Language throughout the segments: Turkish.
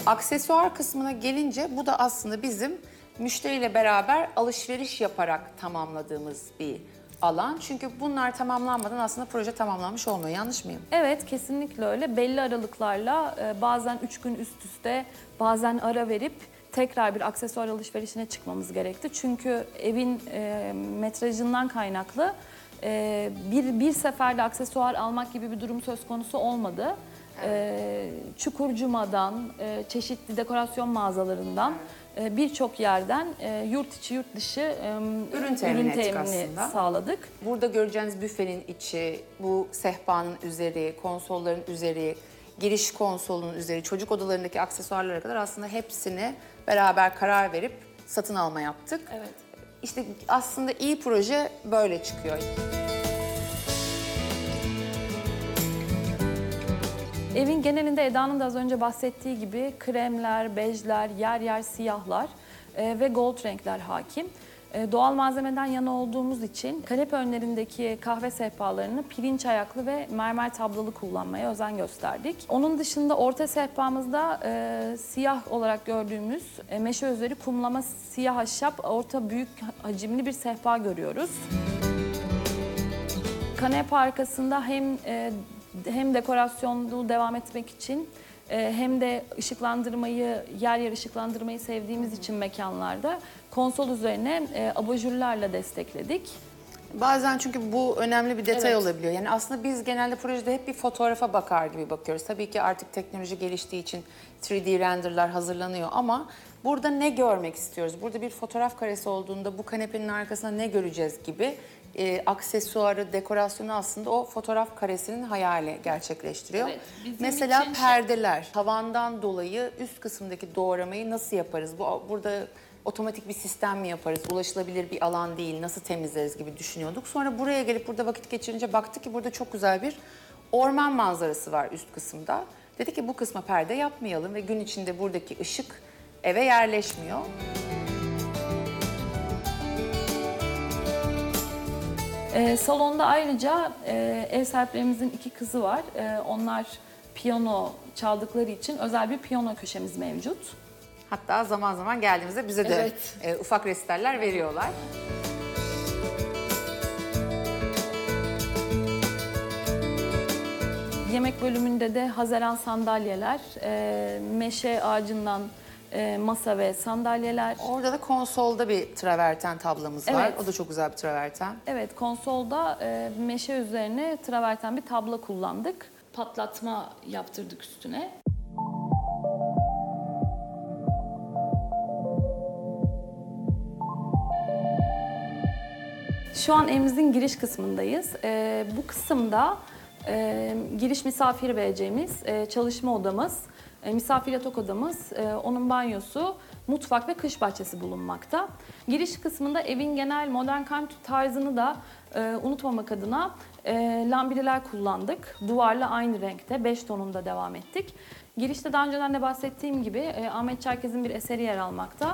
Aksesuar kısmına gelince bu da aslında bizim müşteriyle beraber alışveriş yaparak tamamladığımız bir alan. Çünkü bunlar tamamlanmadan aslında proje tamamlanmış olmuyor. Yanlış mıyım? Evet, kesinlikle öyle. Belli aralıklarla bazen 3 gün üst üste, bazen ara verip tekrar bir aksesuar alışverişine çıkmamız gerekti. Çünkü evin metrajından kaynaklı bir seferde aksesuar almak gibi bir durum söz konusu olmadı. Çukurcuma'dan, çeşitli dekorasyon mağazalarından, birçok yerden yurt içi yurt dışı Ürün temin ettik temini aslında. sağladık. Burada göreceğiniz büfenin içi, bu sehpanın üzeri, konsolların üzeri, giriş konsolunun üzeri, çocuk odalarındaki aksesuarlara kadar aslında hepsini beraber karar verip satın alma yaptık. Evet. İşte aslında iyi proje böyle çıkıyor. Evin genelinde Eda'nın da az önce bahsettiği gibi kremler, bejler, yer yer siyahlar ve gold renkler hakim. Doğal malzemeden yana olduğumuz için kanepe önlerindeki kahve sehpalarını pirinç ayaklı ve mermer tablalı kullanmaya özen gösterdik. Onun dışında orta sehpamızda siyah olarak gördüğümüz meşe üzeri kumlama siyah ahşap orta büyük hacimli bir sehpa görüyoruz. Kanepe arkasında hem dekorasyonu devam etmek için hem de ışıklandırmayı, yer yer ışıklandırmayı sevdiğimiz için mekanlarda konsol üzerine abajurlarla destekledik. Bazen çünkü bu önemli bir detay Evet. olabiliyor. Yani aslında biz genelde projede hep bir fotoğrafa bakar gibi bakıyoruz. Tabii ki artık teknoloji geliştiği için 3D renderlar hazırlanıyor ama burada ne görmek istiyoruz? Burada bir fotoğraf karesi olduğunda bu kanepenin arkasında ne göreceğiz gibi aksesuarı, dekorasyonu aslında o fotoğraf karesinin hayali gerçekleştiriyor. Evet, bizim Mesela için perdeler, tavandan dolayı üst kısımdaki doğramayı nasıl yaparız? Burada otomatik bir sistem mi yaparız? Ulaşılabilir bir alan değil, nasıl temizleriz gibi düşünüyorduk. Sonra buraya gelip burada vakit geçirince baktık ki burada çok güzel bir orman manzarası var üst kısımda. Dedi ki bu kısma perde yapmayalım ve gün içinde buradaki ışık eve yerleşmiyor. Salonda ayrıca ev sahiplerimizin 2 kızı var. Onlar piyano çaldıkları için özel bir piyano köşemiz mevcut. Hatta zaman zaman geldiğimizde bize de Evet. ufak resiteller veriyorlar. Yemek bölümünde de hazeran sandalyeler, meşe ağacından masa ve sandalyeler. Orada da konsolda bir traverten tablamız var. Evet. O da çok güzel bir traverten. Evet, konsolda meşe üzerine traverten bir tablo kullandık. Patlatma yaptırdık üstüne. Şu an evimizin giriş kısmındayız. Bu kısımda giriş misafir vereceğimiz çalışma odamız, misafir yatak odamız, onun banyosu, mutfak ve kış bahçesi bulunmakta. Giriş kısmında evin genel modern kent tarzını da unutmamak adına lambireler kullandık. Duvarla aynı renkte, 5 tonunda devam ettik. Girişte daha önceden de bahsettiğim gibi Ahmet Çerkez'in bir eseri yer almakta.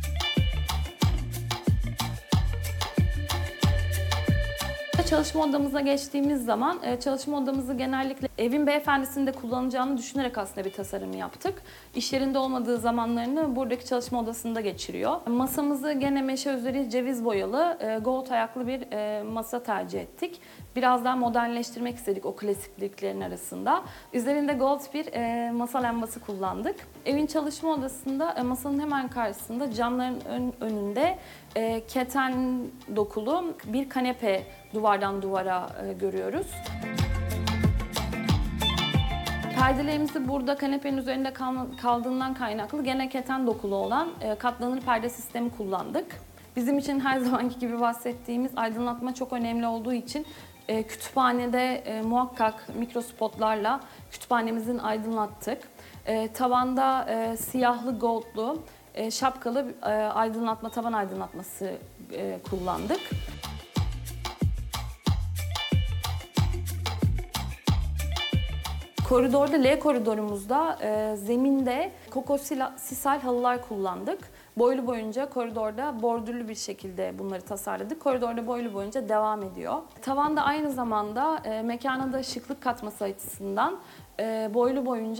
Çalışma odamıza geçtiğimiz zaman çalışma odamızı genellikle evin beyefendisinde kullanacağını düşünerek aslında bir tasarım yaptık. İş yerinde olmadığı zamanlarını buradaki çalışma odasında geçiriyor. Masamızı gene meşe üzeri ceviz boyalı gold ayaklı bir masa tercih ettik. Biraz daha modernleştirmek istedik o klasikliklerin arasında. Üzerinde gold bir masa lambası kullandık. Evin çalışma odasında masanın hemen karşısında camların önünde keten dokulu bir kanepe duvardan duvara görüyoruz. Perdelerimizi burada kanepenin üzerinde kaldığından kaynaklı gene keten dokulu olan katlanır perde sistemi kullandık. Bizim için her zamanki gibi bahsettiğimiz aydınlatma çok önemli olduğu için kütüphanede muhakkak mikrospotlarla kütüphanemizin aydınlattık. Tavanda siyahlı goldlu şapkalı aydınlatma, tavan aydınlatması kullandık. Koridorda, L koridorumuzda zeminde Koko Sisal halılar kullandık. Boylu boyunca koridorda bordürlü bir şekilde bunları tasarladık. Koridorda boylu boyunca devam ediyor. Tavanda aynı zamanda mekana da şıklık katması açısından boylu boyunca